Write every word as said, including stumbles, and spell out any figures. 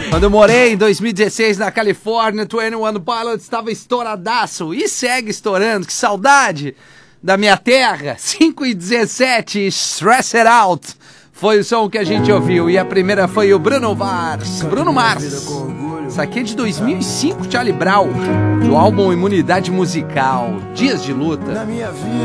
Quando eu morei em dois mil e dezesseis na Califórnia, vinte e um Pilots estava estouradaço e segue estourando. Que saudade da minha terra. cinco e dezessete, Stress It Out foi o som que a gente ouviu. E a primeira foi o Bruno Mars. Bruno Mars. Isso aqui é de dois mil e cinco, Charlie Brown, do álbum Imunidade Musical, Dias de Luta.